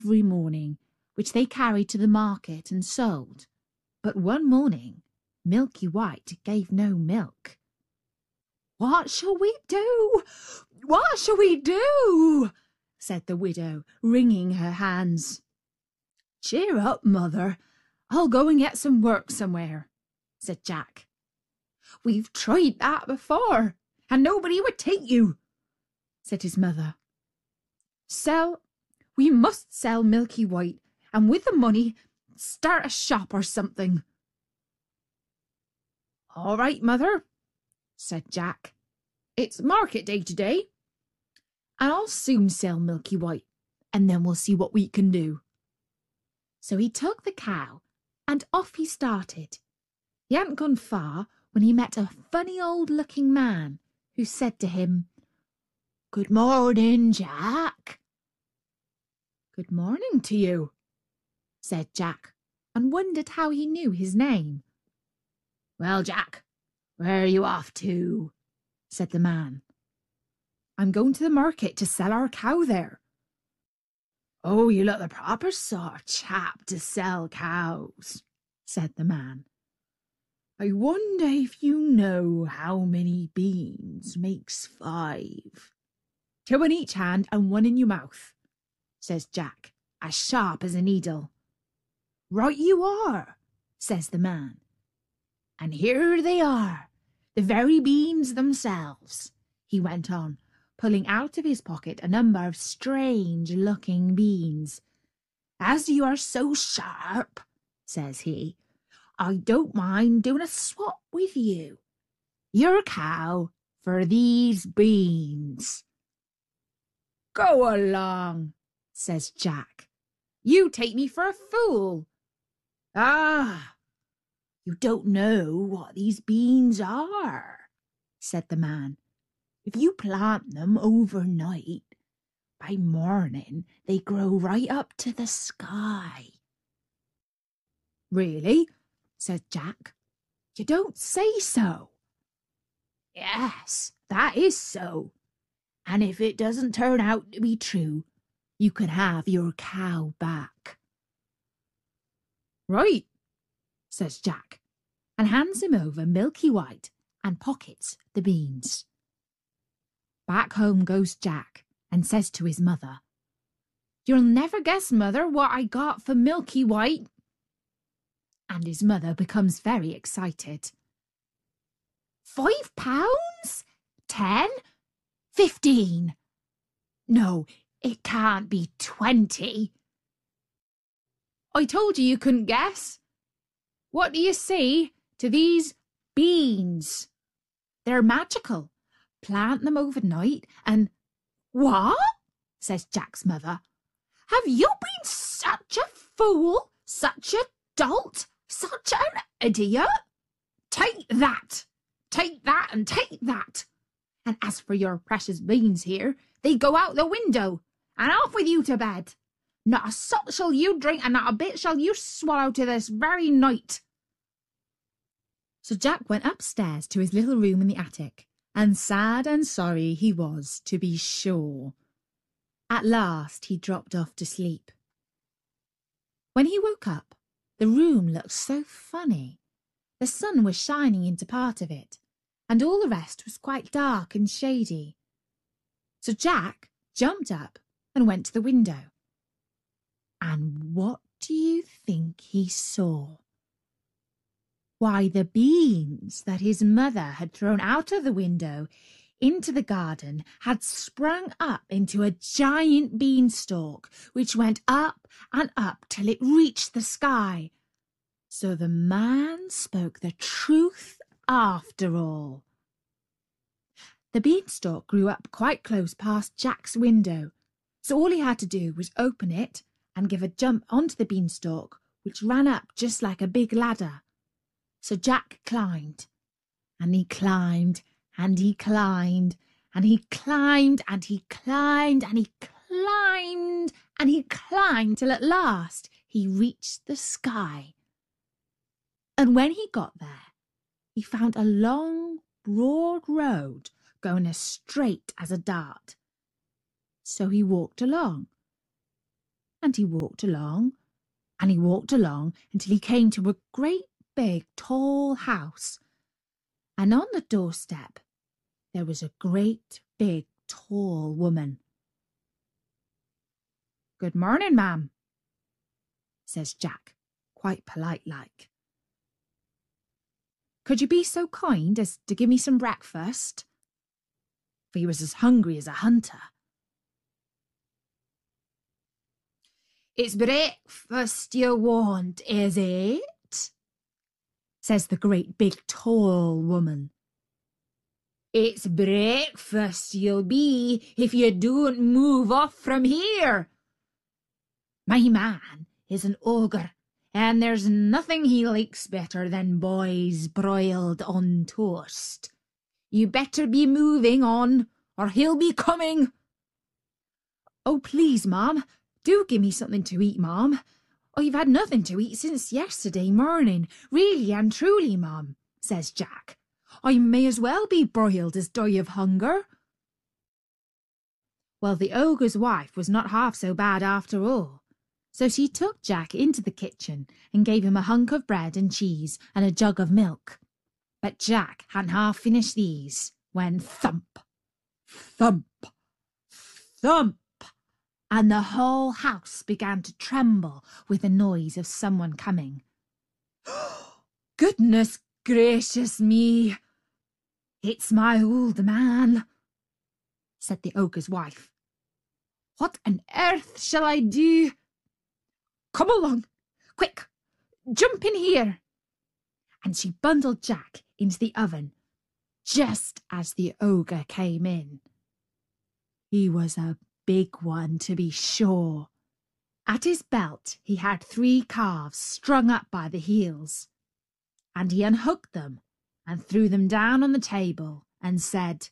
every morning, which they carried to the market and sold. But one morning, Milky White gave no milk. "What shall we do? What shall we do?" said the widow, wringing her hands. "Cheer up, mother. I'll go and get some work somewhere," said Jack. "We've tried that before, and nobody would take you," said his mother. We must sell Milky White, and with the money, start a shop or something." "All right, mother," said Jack. "It's market day today, and I'll soon sell Milky White, and then we'll see what we can do." So he took the cow, and off he started. He hadn't gone far when he met a funny old-looking man who said to him, "Good morning, Jack." "Good morning to you," said Jack, and wondered how he knew his name. "Well, Jack, where are you off to?" said the man. "I'm going to the market to sell our cow there." "Oh, you look the proper sort of chap to sell cows," said the man. "I wonder if you know how many beans makes 5. "2 in each hand and 1 in your mouth," says Jack, as sharp as a needle. "Right you are," says the man. "And here they are, the very beans themselves," he went on, pulling out of his pocket a number of strange-looking beans. "As you are so sharp," says he, "I don't mind doing a swap with you. Your cow for these beans." "Go along," says Jack. "You take me for a fool." "Ah, you don't know what these beans are," said the man. "If you plant them overnight, by morning they grow right up to the sky." "Really?" said Jack. "You don't say so." "Yes, that is so. And if it doesn't turn out to be true, you can have your cow back." "Right," says Jack, and hands him over Milky White and pockets the beans. Back home goes Jack and says to his mother, "You'll never guess, mother, what I got for Milky White." And his mother becomes very excited. £5? 10? 15? No, it can't be 20. "I told you couldn't guess. What do you say to these beans? They're magical. Plant them overnight and—" "What?" says Jack's mother. "Have you been such a fool, such a dolt, such an idiot? Take that, and take that. And as for your precious beans here, they go out the window, and off with you to bed. Not a sup shall you drink, and not a bit shall you swallow to this very night." So Jack went upstairs to his little room in the attic, and sad and sorry he was, to be sure. At last he dropped off to sleep. When he woke up, the room looked so funny. The sun was shining into part of it, and all the rest was quite dark and shady. So Jack jumped up and went to the window. And what do you think he saw? Why, the beans that his mother had thrown out of the window into the garden had sprung up into a giant beanstalk, which went up and up till it reached the sky. So the man spoke the truth after all. The beanstalk grew up quite close past Jack's window, so all he had to do was open it and give a jump onto the beanstalk, which ran up just like a big ladder. So Jack climbed, and he climbed, and he climbed, and he climbed, and he climbed, and he climbed, and he climbed, till at last he reached the sky. And when he got there, he found a long, broad road going as straight as a dart. So he walked along. And he walked along, and he walked along until he came to a great big tall house. And on the doorstep there was a great big tall woman. "Good morning, ma'am," says Jack, quite polite like. "Could you be so kind as to give me some breakfast?" For he was as hungry as a hunter. "It's breakfast you want, is it?" says the great big tall woman. "It's breakfast you'll be if you don't move off from here. My man is an ogre, and there's nothing he likes better than boys broiled on toast. You better be moving on, or he'll be coming." "Oh, please, ma'am, do give me something to eat, ma'am. I've had nothing to eat since yesterday morning, really and truly, ma'am," says Jack. "I may as well be broiled as die of hunger." Well, the ogre's wife was not half so bad after all. So she took Jack into the kitchen and gave him a hunk of bread and cheese and a jug of milk. But Jack hadn't half finished these when thump, thump, thump, and the whole house began to tremble with the noise of someone coming. "Goodness gracious me! It's my old man," said the ogre's wife. "What on earth shall I do? Come along, quick, jump in here." And she bundled Jack into the oven just as the ogre came in. He was a big one, to be sure. At his belt he had 3 calves strung up by the heels, and he unhooked them and threw them down on the table and said,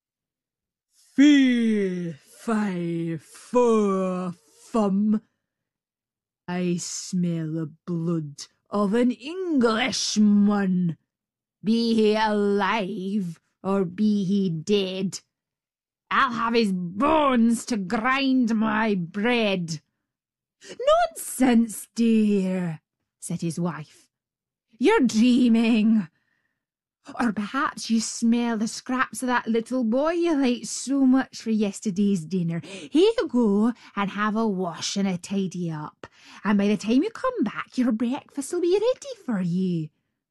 "Fee, fi, fo, fum. I smell the blood of an Englishman. Be he alive or be he dead, I'll have his bones to grind my bread." "Nonsense, dear," said his wife. "You're dreaming. Or perhaps you smell the scraps of that little boy you ate so much for yesterday's dinner. Here you go and have a wash and a tidy up, and by the time you come back your breakfast will be ready for you."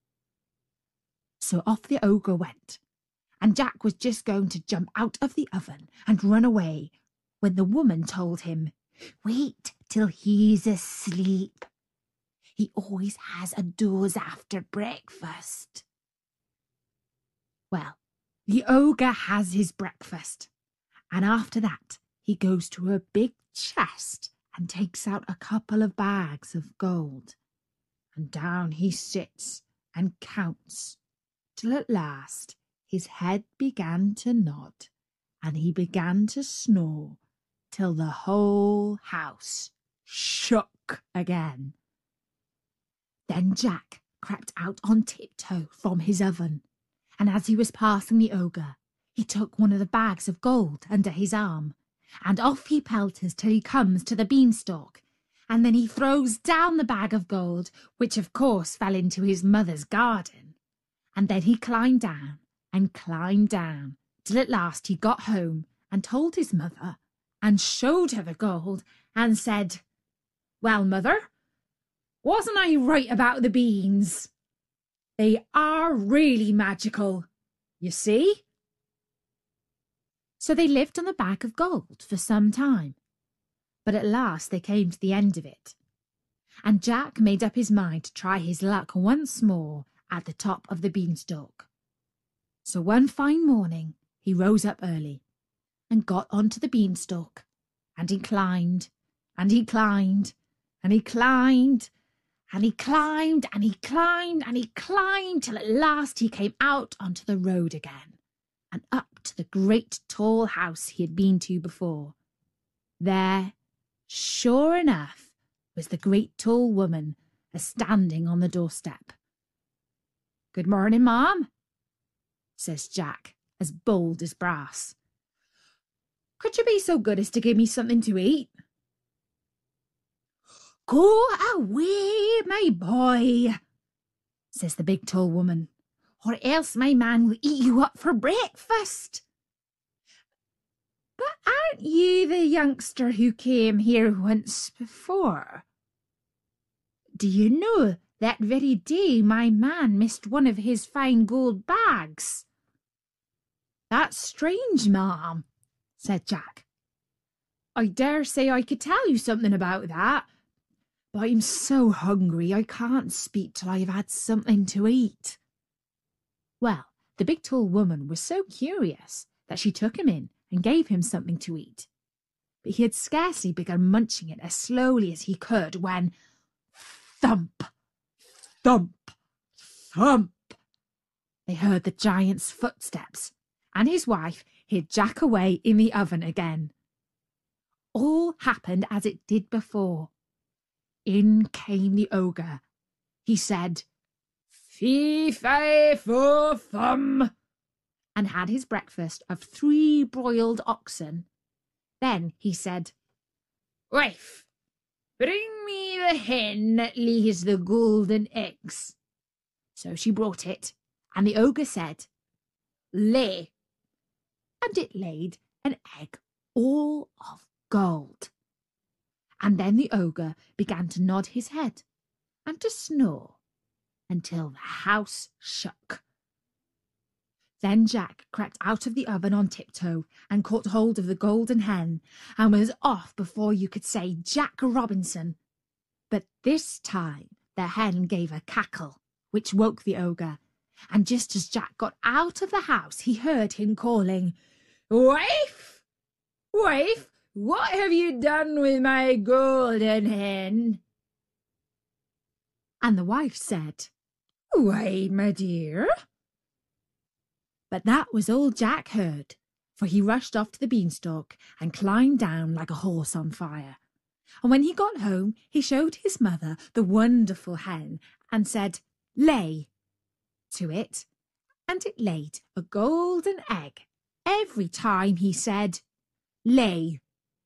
So off the ogre went, and Jack was just going to jump out of the oven and run away when the woman told him, "Wait till he's asleep. He always has a doze after breakfast." Well, the ogre has his breakfast, and after that he goes to a big chest and takes out a couple of bags of gold, and down he sits and counts, till at last his head began to nod, and he began to snore, till the whole house shook again. Then Jack crept out on tiptoe from his oven, and as he was passing the ogre, he took one of the bags of gold under his arm, and off he pelters till he comes to the beanstalk, and then he throws down the bag of gold, which of course fell into his mother's garden, and then he climbed down and climbed down, till at last he got home and told his mother, and showed her the gold, and said, "Well, mother, wasn't I right about the beans? They are really magical, you see." So they lived on the bag of gold for some time, but at last they came to the end of it, and Jack made up his mind to try his luck once more at the top of the beanstalk. So one fine morning he rose up early and got onto the beanstalk, and he climbed, and he climbed, and he climbed, and he climbed, and he climbed, and he climbed, till at last he came out onto the road again, and up to the great tall house he had been to before. There, sure enough, was the great tall woman a-standing on the doorstep. "Good morning, ma'am," says Jack, as bold as brass. "Could you be so good as to give me something to eat?" Go away, my boy, says the big tall woman, or else my man will eat you up for breakfast. But aren't you the youngster who came here once before? Do you know that very day my man missed one of his fine gold bags? That's strange, ma'am, said Jack. I dare say I could tell you something about that, but I'm so hungry I can't speak till I have had something to eat. Well, the big tall woman was so curious that she took him in and gave him something to eat. But he had scarcely begun munching it as slowly as he could when thump, thump, thump, they heard the giant's footsteps, and his wife hid Jack away in the oven again. All happened as it did before. In came the ogre. He said, "Fee, fi, fo, fum," and had his breakfast of 3 broiled oxen. Then he said, "Wife, bring me the hen that lays the golden eggs." So she brought it, and the ogre said, "Lay." And it laid an egg all of gold. And then the ogre began to nod his head and to snore until the house shook. Then Jack crept out of the oven on tiptoe and caught hold of the golden hen and was off before you could say Jack Robinson. But this time the hen gave a cackle, which woke the ogre, and just as Jack got out of the house he heard him calling, "Wife! Wife! What have you done with my golden hen?" And the wife said, "Why, my dear?" But that was all Jack heard, for he rushed off to the beanstalk and climbed down like a horse on fire. And when he got home, he showed his mother the wonderful hen and said, "Lay," to it, and it laid a golden egg every time he said, "Lay."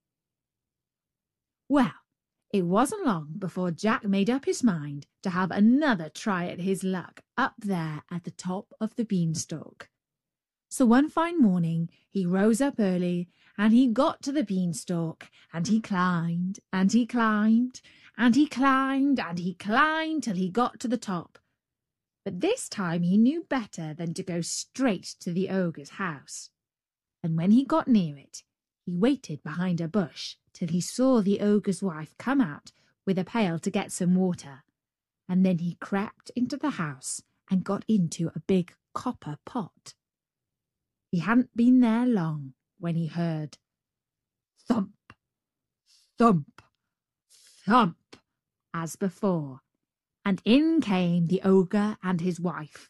Well, it wasn't long before Jack made up his mind to have another try at his luck up there at the top of the beanstalk. So one fine morning he rose up early, and he got to the beanstalk, and he climbed, and he climbed, and he climbed, and he climbed till he got to the top. But this time he knew better than to go straight to the ogre's house. And when he got near it, he waited behind a bush till he saw the ogre's wife come out with a pail to get some water, and then he crept into the house and got into a big copper pot. He hadn't been there long when he heard thump, thump, thump, as before, and in came the ogre and his wife.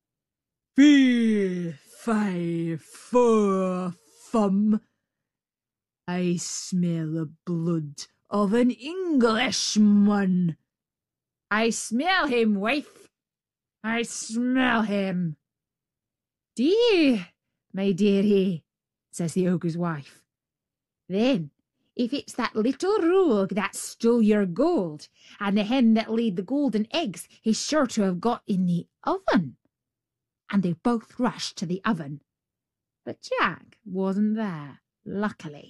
"Fee, fi, fo, fum. I smell the blood of an Englishman." "I smell him, wife. I smell him." "Dear, my dearie," says the ogre's wife. "Then, if it's that little rogue that stole your gold, and the hen that laid the golden eggs he's sure to have got in the oven." And they both rushed to the oven. But Jack wasn't there, luckily.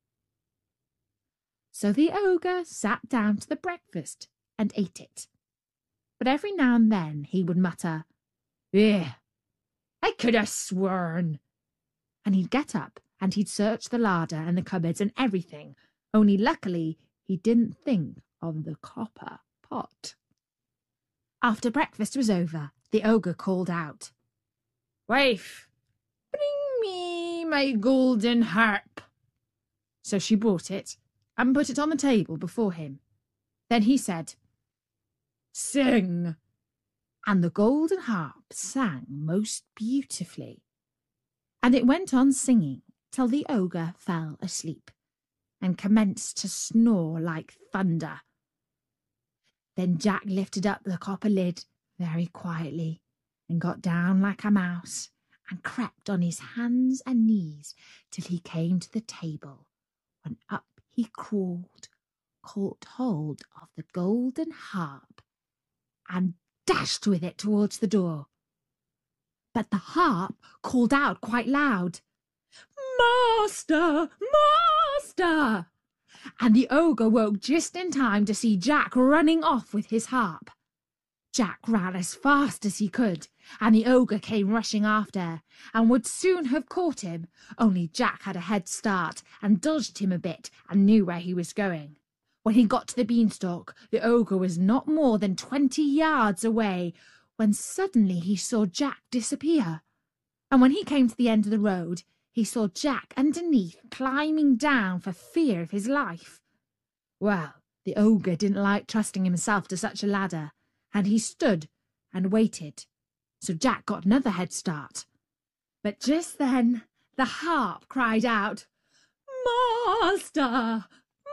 So the ogre sat down to the breakfast and ate it. But every now and then he would mutter, "Eh, I could have sworn." And he'd get up and he'd search the larder and the cupboards and everything, only luckily he didn't think of the copper pot. After breakfast was over, the ogre called out, "Wife, bring me my golden harp." So she brought it and put it on the table before him. Then he said, "Sing." And the golden harp sang most beautifully. And it went on singing till the ogre fell asleep and commenced to snore like thunder. Then Jack lifted up the copper lid very quietly and got down like a mouse and crept on his hands and knees till he came to the table, when up he crawled caught hold of the golden harp and dashed with it towards the door. But the harp called out quite loud, "Master! Master!" And the ogre woke just in time to see Jack running off with his harp. Jack ran as fast as he could, and the ogre came rushing after, and would soon have caught him, only Jack had a head start and dodged him a bit and knew where he was going. When he got to the beanstalk, the ogre was not more than 20 yards away, when suddenly he saw Jack disappear. And when he came to the end of the road, he saw Jack underneath climbing down for fear of his life. Well, the ogre didn't like trusting himself to such a ladder, and he stood and waited. So Jack got another head start. But just then the harp cried out, "Master!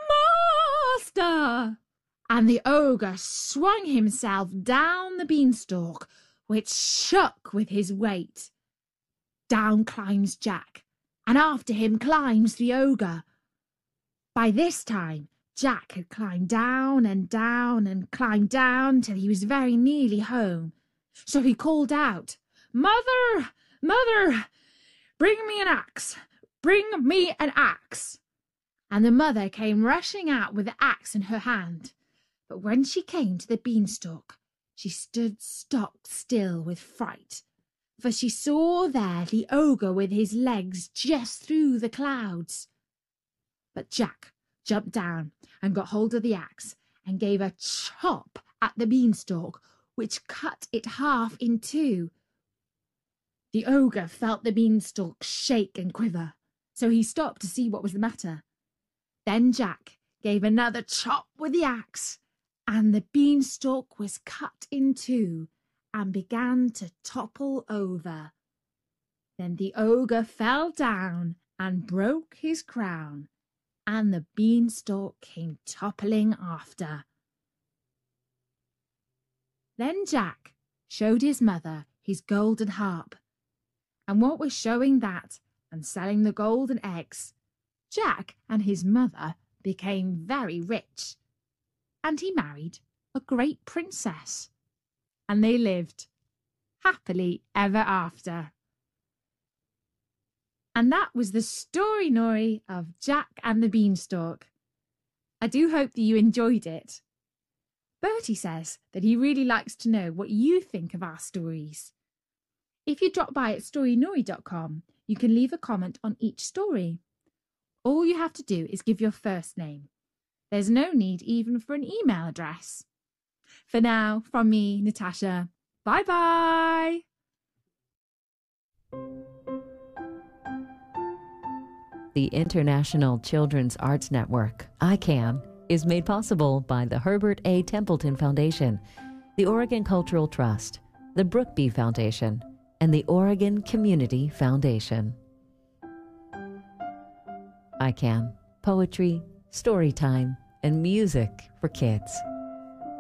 Master!" And the ogre swung himself down the beanstalk, which shook with his weight. Down climbs Jack, and after him climbs the ogre. By this time, Jack had climbed down and down and climbed down till he was very nearly home. So he called out, "Mother, mother, bring me an axe, bring me an axe." And the mother came rushing out with the axe in her hand. But when she came to the beanstalk, she stood stock still with fright, for she saw there the ogre with his legs just through the clouds. But Jack jumped down and got hold of the axe and gave a chop at the beanstalk, which cut it half in two. The ogre felt the beanstalk shake and quiver, so he stopped to see what was the matter. Then Jack gave another chop with the axe, and the beanstalk was cut in two and began to topple over. Then the ogre fell down and broke his crown, and the beanstalk came toppling after. Then Jack showed his mother his golden harp, and what with showing that and selling the golden eggs, Jack and his mother became very rich, and he married a great princess, and they lived happily ever after. And that was the story, Nori, of Jack and the Beanstalk. I do hope that you enjoyed it. Bertie says that he really likes to know what you think of our stories. If you drop by at storynori.com, you can leave a comment on each story. All you have to do is give your first name. There's no need even for an email address. For now, from me, Natasha, bye-bye! The International Children's Arts Network, ICANN, is made possible by the Herbert A. Templeton Foundation, the Oregon Cultural Trust, the Brookby Foundation, and the Oregon Community Foundation. ICANN, poetry, story time, and music for kids.